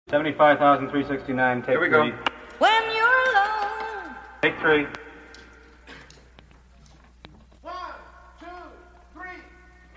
75,369, take Here we go. three. When you're alone. Take three.